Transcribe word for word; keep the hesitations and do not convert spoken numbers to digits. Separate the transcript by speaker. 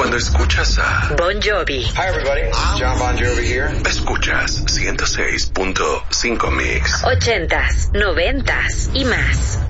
Speaker 1: Cuando escuchas a
Speaker 2: Bon Jovi.
Speaker 3: Hi everybody, John Bon Jovi here.
Speaker 1: Escuchas ciento seis punto cinco Mix.
Speaker 2: Ochentas, noventas y más.